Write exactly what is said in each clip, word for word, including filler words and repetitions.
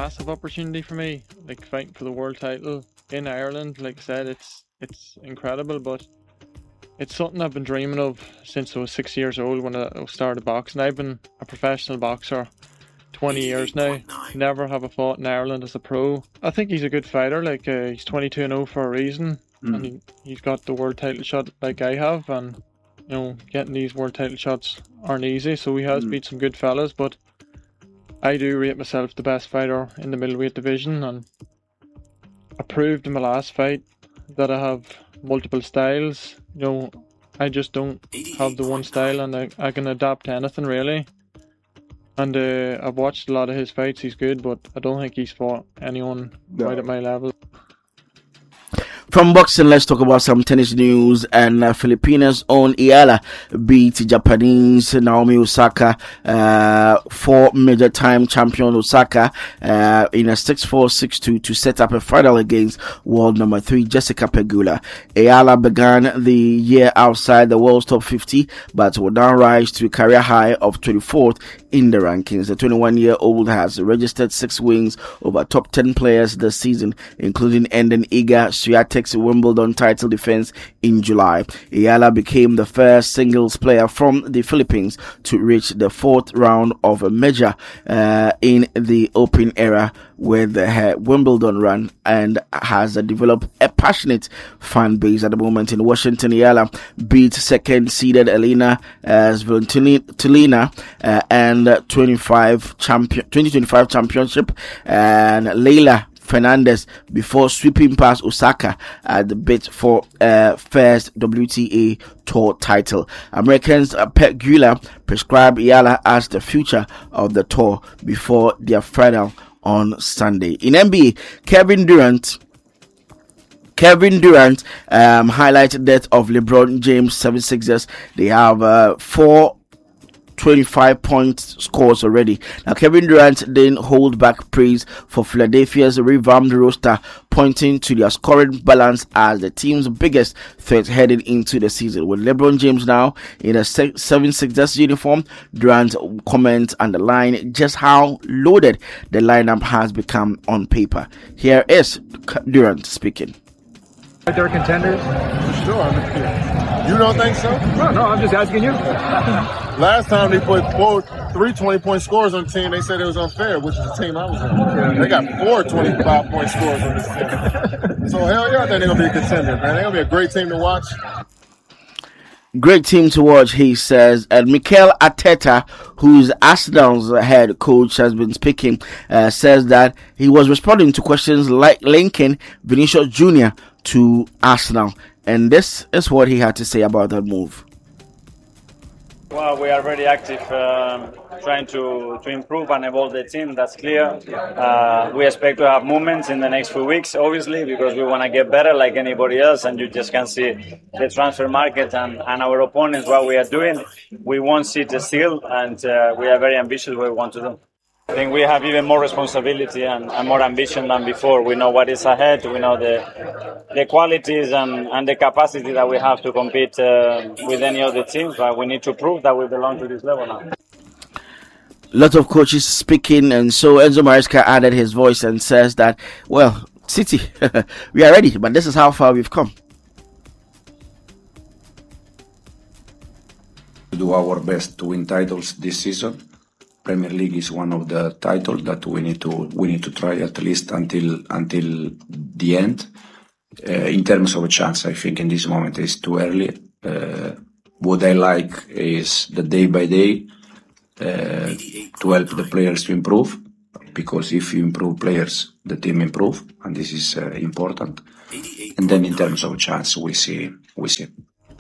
massive opportunity for me, like fighting for the world title in Ireland. Like I said, it's it's incredible, but it's something I've been dreaming of since I was six years old when I started boxing. I've been a professional boxer twenty years now. Never have I fought in Ireland as a pro. I think he's a good fighter. Like uh, he's twenty-two and oh for a reason, mm. and he, he's got the world title shot like I have, and you know, getting these world title shots aren't easy. So he has mm. beat some good fellas, but I do rate myself the best fighter in the middleweight division, and I proved in my last fight that I have multiple styles. You know, I just don't have the one style, and I, I can adapt to anything really. And uh, I've watched a lot of his fights. He's good, but I don't think he's fought anyone no. right at my level. From boxing, let's talk about some tennis news. And uh, Filipinas' own Ayala beat Japanese Naomi Osaka, uh, four major time champion Osaka, uh, in a six four, six two to set up a final against world number three Jessica Pegula. Ayala began the year outside the world's top fifty, but will now rise to a career high of twenty-fourth in the rankings. The twenty-one-year-old has registered six wins over top ten players this season, including ending Iga Swiatek's Wimbledon title defense in July. Ayala became the first singles player from the Philippines to reach the fourth round of a major uh, in the Open era with her Wimbledon run, and has uh, developed a passionate fan base at the moment. In Washington, Ayala beat second-seeded Elena uh, Svitolina uh, and twenty-five champion, twenty twenty-five championship, and Leylah Fernandez before sweeping past Osaka at the bid for uh, first W T A tour title. Americans uh, Pegula prescribed Ayala as the future of the tour before their final on Sunday. In N B A, Kevin Durant Kevin Durant um, highlighted that of LeBron James seventy-sixers. They have uh, four twenty-five point scores already. Now, Kevin Durant didn't hold back praise for Philadelphia's revamped roster, pointing to their scoring balance as the team's biggest threat heading into the season. With LeBron James now in a seventy-sixers uniform, Durant comments underline just how loaded the lineup has become on paper. Here is Durant speaking. They're contenders? Sure. I mean, yeah. You don't think so? No, no, I'm just asking you. Last time they put four, three twenty-point scores on the team, they said it was unfair, which is the team I was on. They got four twenty-five point scores on this team. So, hell yeah, I think they're going to be a contender, man. They're going to be a great team to watch. Great team to watch, he says. And Mikel Arteta, who's Arsenal's head coach, has been speaking, uh, says that he was responding to questions like linking Vinicius Junior to Arsenal. And this is what he had to say about that move. Well, we are very active, um, trying to, to improve and evolve the team, that's clear. Uh, we expect to have movements in the next few weeks, obviously, because we want to get better like anybody else, and you just can see the transfer market and, and our opponents, what we are doing. We won't sit still, and uh, we are very ambitious what we want to do. I think we have even more responsibility and, and more ambition than before. We know what is ahead. We know the the qualities and, and the capacity that we have to compete uh, with any other teams. But we need to prove that we belong to this level now. Lot of coaches speaking, and so Enzo Maresca added his voice and says that, well, City, we are ready, but this is how far we've come. To do our best to win titles this season. Premier League is one of the titles that we need to we need to try at least until until the end. Uh, in terms of a chance, I think in this moment it's too early. Uh, what I like is the day by day uh, to help the players to improve, because if you improve players, the team improve, and this is uh, important. And then in terms of a chance, we see we see.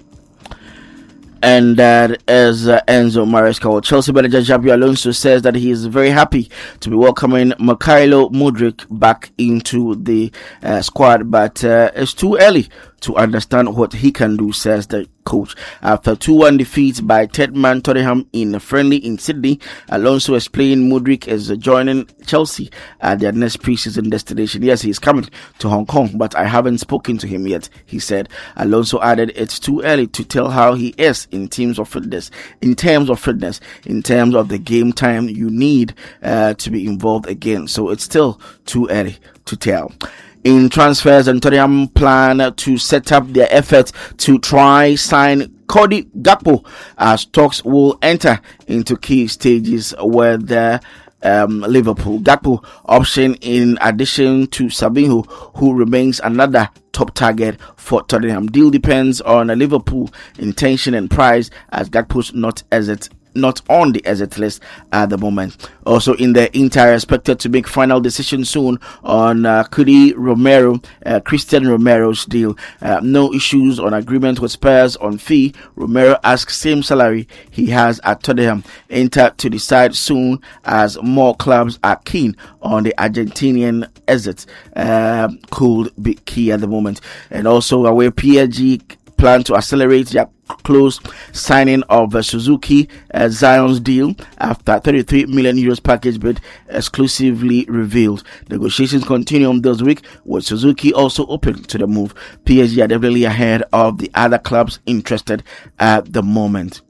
And that is uh, Enzo Maresca. Chelsea manager Xabi Alonso says that he is very happy to be welcoming Mykhailo Mudryk back into the uh, squad, but uh, it's too early to understand what he can do, says the coach. After two one defeat by third-man Tottenham in a friendly in Sydney, Alonso explained Mudryk is joining Chelsea at their next pre-season destination. Yes, he's coming to Hong Kong, but I haven't spoken to him yet, he said. Alonso added, it's too early to tell how he is in terms of fitness, in terms of fitness, in terms of the game time you need uh, to be involved again. So it's still too early to tell. In transfers, and Tottenham plan to set up their effort to try sign Cody Gakpo as talks will enter into key stages with the um, Liverpool. Gakpo option in addition to Sabinho, who remains another top target for Tottenham. Deal depends on a Liverpool intention and price, as Gakpo's not exit not on the exit list at the moment. Also in the Inter expected to make final decision soon on uh, Cudi Romero, uh, Christian Romero's deal. Uh, no issues on agreement with Spurs on fee. Romero asks same salary he has at Tottenham. Inter to decide soon, as more clubs are keen on the Argentinian exit. Uh, could be key at the moment. And also away P S G plan to accelerate their close signing of uh, Suzuki uh, Zion's deal after thirty-three million euros package bid exclusively revealed. Negotiations continue on this week, with Suzuki also open to the move. P S G are definitely ahead of the other clubs interested at the moment.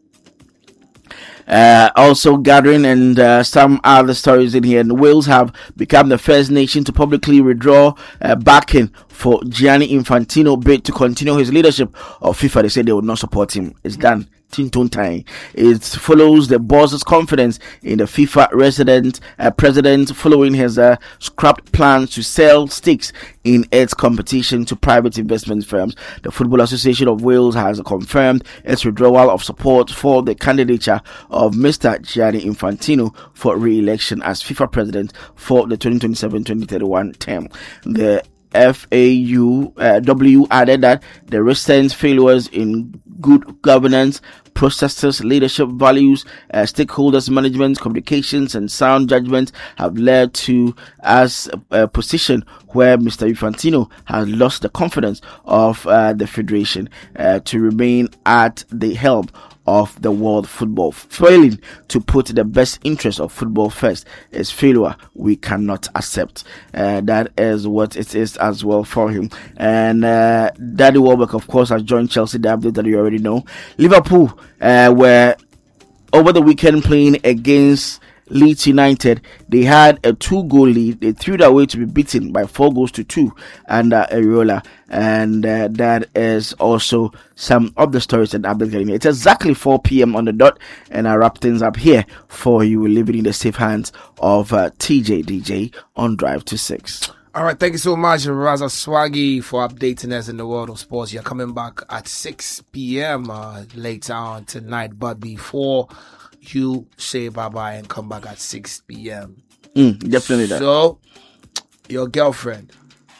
Uh, also gathering and uh, some other stories in here. And Wales have become the first nation to publicly withdraw uh, backing for Gianni Infantino bid to continue his leadership of FIFA. They said they would not support him. It's done. Tinton time. It follows the boss's confidence in the FIFA resident uh, president following his uh, scrapped plans to sell stakes in its competition to private investment firms. The Football Association of Wales has confirmed its withdrawal of support for the candidature of Mister Gianni Infantino for re-election as FIFA president for the twenty twenty-seven twenty thirty-one term. The F A U uh, W added that the recent failures in good governance, processes, leadership values, uh, stakeholders management, communications, and sound judgment have led to as a, a position where Mister Infantino has lost the confidence of uh, the federation uh, to remain at the helm of the world football. Failing to put the best interest of football first is failure we cannot accept. Uh, that is what it is as well for him. And uh, Daddy Welbeck, of course, has joined Chelsea, the update that you already know. Liverpool uh, were over the weekend playing against Leeds United. They had a two-goal lead. They threw their way to be beaten by four goals to two under Areola, and uh, that is also some of the stories that I've been getting. It's exactly four p.m. on the dot, and I wrap things up here for you. We'll leave it in the safe hands of uh, T J D J on Drive to Six. All right, thank you so much, Raza Swaggy, for updating us in the world of sports. You're coming back at six p.m. Uh, later on tonight, but before you say bye-bye and come back at six p.m. Mm, definitely that. So, your girlfriend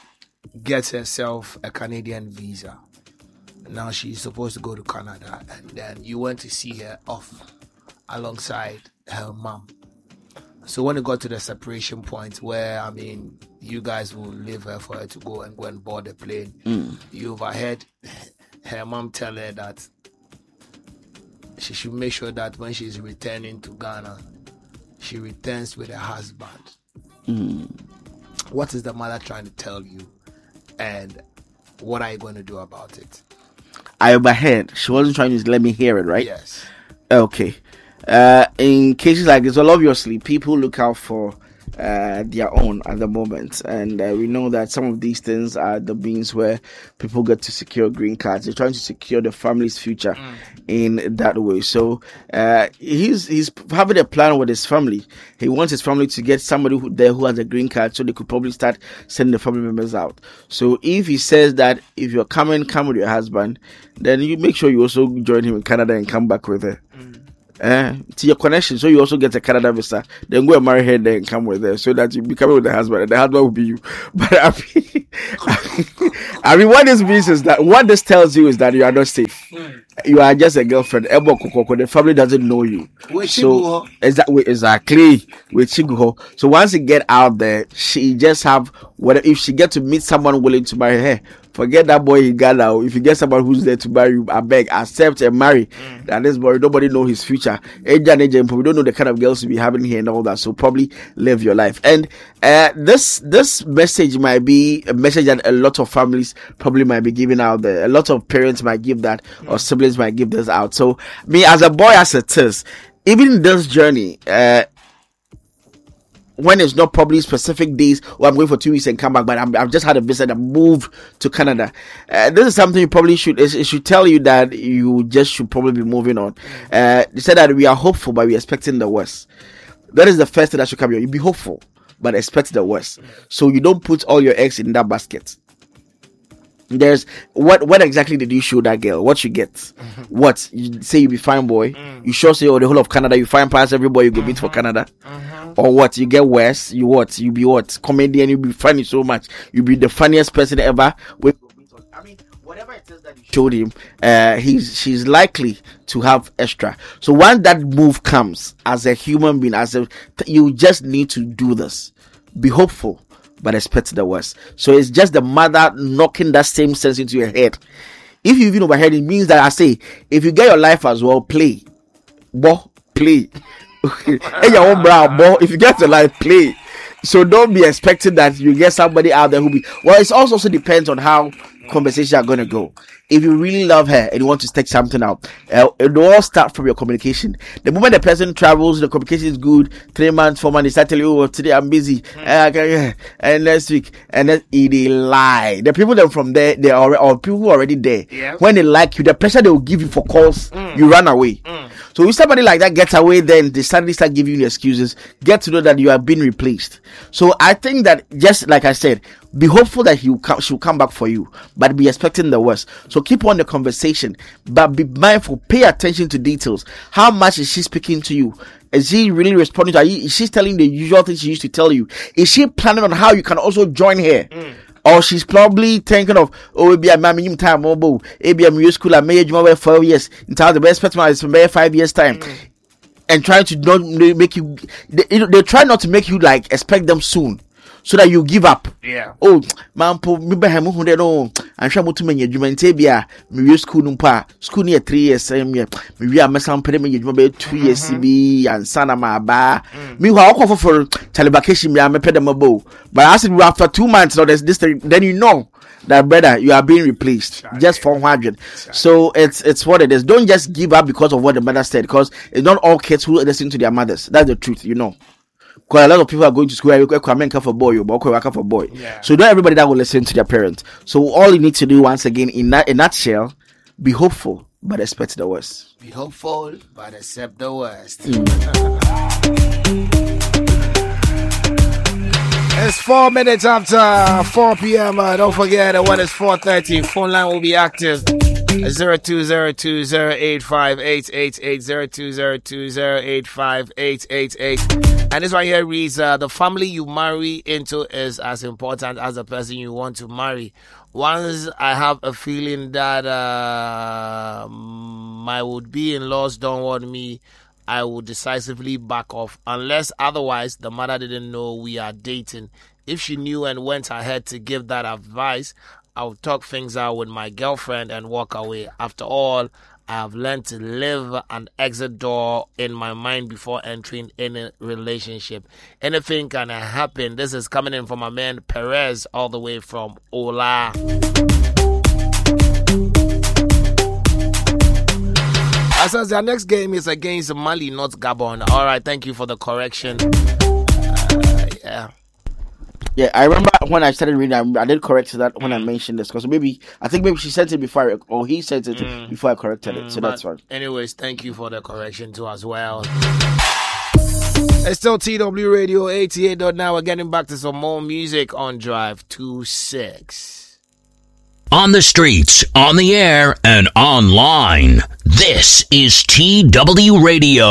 gets herself a Canadian visa. Now she's supposed to go to Canada, and then you went to see her off alongside her mom. So when it got to the separation point where, I mean, you guys will leave her for her to go and go and board the plane, mm. you overheard her mom tell her that she should make sure that when she's returning to Ghana, she returns with her husband. Mm. What is the mother trying to tell you? And what are you going to do about it? I overheard. She wasn't trying to let me hear it, right? Yes. Okay. Uh, in cases like this, well, obviously, people look out for uh, their own at the moment, and uh, we know that some of these things are the means where people get to secure green cards. They're trying to secure the family's future mm. in that way. So uh, he's he's having a plan with his family. He wants his family to get somebody who, there who has a green card, so they could probably start sending the family members out. So if he says that if you're coming, come with your husband, then you make sure you also join him in Canada and come back with her. Mm. Uh, to your connection, so you also get a Canada visa. Then go and marry her, then come with her, so that you be coming with the husband, and the husband will be you. But I mean, I mean, what this means is that what this tells you is that you are not safe. Mm. You are just a girlfriend. The family doesn't know you. With so exactly, exactly with Chiguho. So once you get out there, she just have whether if she get to meet someone willing to marry her forget that boy in Ghana. If you get someone who's there to marry you, I beg, accept and marry. Mm. That this boy, nobody know his future. Age and age, we don't know the kind of girls we be having here and all that. So probably live your life. And uh, this this message might be a message that a lot of families probably might be giving out there. A lot of parents might give that, mm. or siblings might give this out. So me as a boy, as it is, even in this journey, uh, when it's not probably specific days, or I'm going for two weeks and come back, but I'm, I've just had a visit and moved to Canada. Uh, this is something you probably should, it should tell you that you just should probably be moving on. Uh, they said that we are hopeful, but we're expecting the worst. That is the first thing that should come here. You be hopeful, but expect the worst. So you don't put all your eggs in that basket. There's what what exactly did you show that girl? What you get? Mm-hmm. What you say you be fine boy? Mm. You sure say oh the whole of Canada you find past every boy you go mm-hmm. beat for Canada? Mm-hmm. Or what you get worse? You what? You be what? Comedian, you be funny so much. You be the funniest person ever. With I mean whatever it is that you showed him, uh he's she's likely to have extra. So once that move comes as a human being, as a you just need to do this. Be hopeful, but expect the worst. So it's just the mother knocking that same sense into your head. If you even overheard, it means that I say, if you get your life as well, play. Bo, play. Hey, your own brow, bo. If you get your life, play. So don't be expecting that you get somebody out there who be. Well, it also, also depends on how conversations are going to go. If you really love her and you want to take something out, uh, it will all start from your communication. The moment the person travels, the communication is good. Three months, four months, they start telling you, oh, today I'm busy, uh, okay, and next week, and then they lie. The people that from there, they are or people who are already there. Yeah. When they like you, the pressure they will give you for calls, mm. you run away. Mm. So if somebody like that gets away, then they suddenly start giving you excuses. Get to know that you are being replaced. So I think that just like I said, be hopeful that he will come, she will come back for you, but be expecting the worst. So keep on the conversation, but be mindful. Pay attention to details. How much is she speaking to you? Is she really responding to you? Is she telling the usual things she used to tell you? Is she planning on how you can also join her? Mm. Or she's probably thinking of, oh, maybe I'm in time, mobile, maybe I'm in school, I may have four years, in time the best person is from five years time. Mm. And trying to not make you, they, they try not to make you like expect them soon. So that you give up. Yeah. Oh, man, po me be hamu hunde no. Anhwa motu menye adwuma nte bia me wi school no pa. School ne three years em me wi amesam pere menye adwuma be two years bi ansa na ma ba. Me ho akọ for celebration me am pede mabo. But as it after two months no there's this then you know that brother you are being replaced just for one hundred. So it's it's what it is. Don't just give up because of what the mother said, because it's not all kids who listen to their mothers. That's the truth, you know. Because a lot of people are going to school, I for boy, but for boy. Yeah. So not everybody that will listen to their parents. So all you need to do, once again, in that in nutshell, be hopeful, but expect the worst. Be hopeful, but accept the worst. Mm. It's four minutes after four p.m. Uh, don't forget that when it's four thirty, phone line will be active. zero two zero two zero eight five eight eight eight zero two zero two zero eight five eight eight eight. And this one here reads, uh, the family you marry into is as important as the person you want to marry. Once I have a feeling that uh, my would-be-in-laws don't want me, I will decisively back off. Unless otherwise, the mother didn't know we are dating. If she knew and went ahead to give that advice, I'll talk things out with my girlfriend and walk away. After all, I have learned to leave an exit door in my mind before entering any relationship. Anything can happen. This is coming in from my man Perez, all the way from Ola. As says their next game is against Mali, not Gabon. All right, thank you for the correction. Uh, yeah. Yeah, I remember when I started reading, I, I did correct that when mm. I mentioned this, because maybe, I think maybe she said it before, I, or he said it mm. before I corrected mm, it, so that's fine. Anyways, thank you for the correction too as well. It's still T W Radio eighty-eight point nine. We're getting back to some more music on Drive two six. On the streets, on the air, and online, this is T W Radio.